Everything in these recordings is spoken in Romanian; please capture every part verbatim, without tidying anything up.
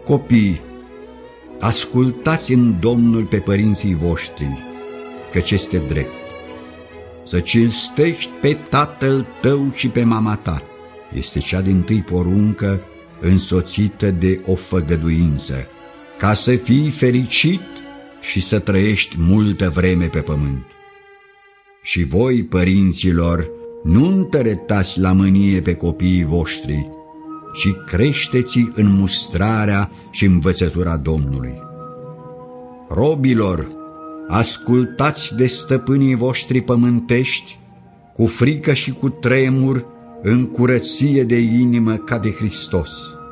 Copii, ascultați în Domnul pe părinții voștri, căci este drept. Să cinstești pe tatăl tău și pe mama ta, este cea dintâi poruncă, însoțită de o făgăduință, ca să fii fericit și să trăiești multă vreme pe pământ. Și voi, părinților, nu întăretați la mânie pe copiii voștri, ci creșteți în mustrarea și învățătura Domnului. Robilor, ascultați de stăpânii voștri pământești, cu frică și cu tremur, în curăție de inimă ca de Hristos.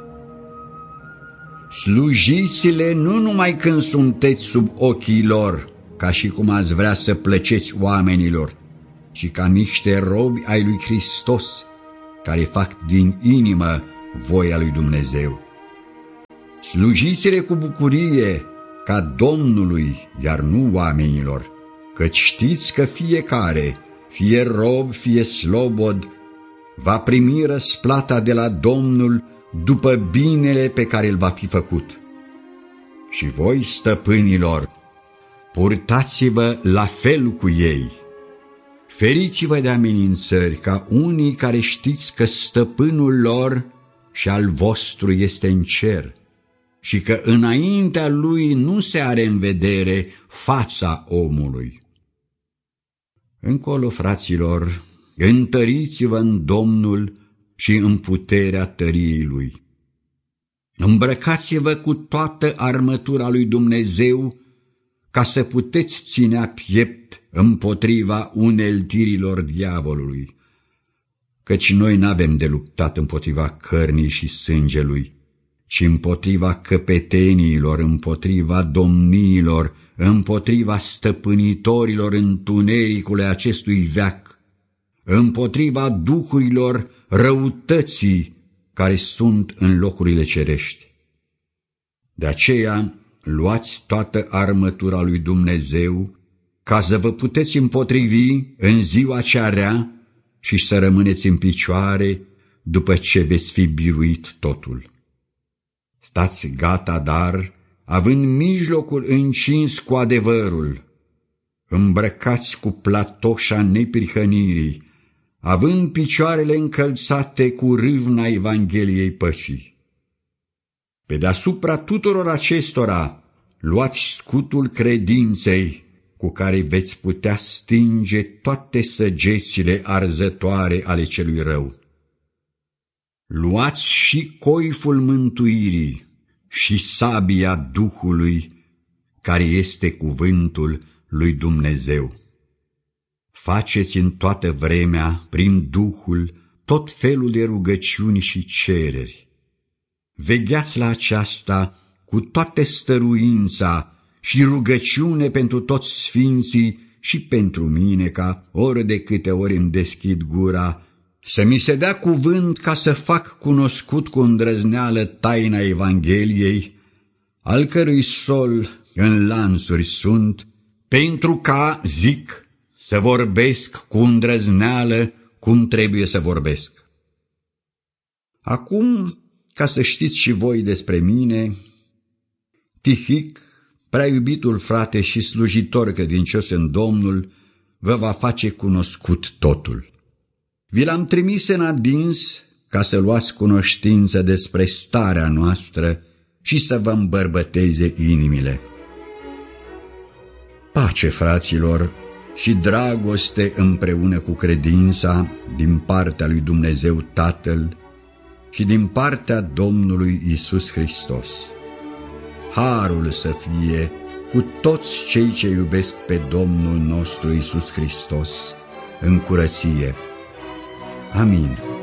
Slujiți-le nu numai când sunteți sub ochii lor, ca și cum ați vrea să plăceți oamenilor, ci ca niște robi ai lui Hristos, care fac din inimă voia lui Dumnezeu. Slujiți-le cu bucurie, ca Domnului, iar nu oamenilor, căci știți că fiecare, fie rob, fie slobod, va primi răsplata de la Domnul după binele pe care îl va fi făcut. Și voi, stăpânilor, purtați-vă la fel cu ei. Feriți-vă de amenințări, ca unii care știți că stăpânul lor și al vostru este în cer și că înaintea lui nu se are în vedere fața omului. Încolo, fraților, întăriți-vă în Domnul și în puterea tăriei Lui. Îmbrăcați-vă cu toată armătura lui Dumnezeu, ca să puteți ținea piept împotriva uneltirilor diavolului. Căci noi n-avem de luptat împotriva cărnii și sângelui, ci împotriva căpeteniilor, împotriva domniilor, împotriva stăpânitorilor întunericului acestui veac, împotriva duhurilor răutății care sunt în locurile cerești. De aceea, luați toată armătura lui Dumnezeu, ca să vă puteți împotrivi în ziua cea rea și să rămâneți în picioare după ce veți fi biruit totul. Stați gata, dar, având mijlocul încins cu adevărul, îmbrăcați cu platoșa neprihănirii, având picioarele încălțate cu râvna Evangheliei păcii. Pe deasupra tuturor acestora, luați scutul credinței, cu care veți putea stinge toate săgețile arzătoare ale celui rău. Luați și coiful mântuirii și sabia Duhului, care este cuvântul lui Dumnezeu. Faceți în toată vremea, prin Duhul, tot felul de rugăciuni și cereri. Vegheați la aceasta cu toată stăruința și rugăciune pentru toți sfinții și pentru mine, ca ori de câte ori îmi deschid gura, să mi se dea cuvânt ca să fac cunoscut cu îndrăzneală taina Evangheliei, al cărui sol în lanțuri sunt, pentru ca, zic, să vorbesc cu îndrăzneală cum trebuie să vorbesc. Acum, ca să știți și voi despre mine, Tihic, prea iubitul frate și slujitor credincios în Domnul, vă va face cunoscut totul. Vi l-am trimis în adins ca să luați cunoștință despre starea noastră și să vă îmbărbăteze inimile. Pace, fraților, și dragoste împreună cu credința din partea lui Dumnezeu Tatăl și din partea Domnului Iisus Hristos. Harul să fie cu toți cei ce iubesc pe Domnul nostru Iisus Hristos în curăție. Amin.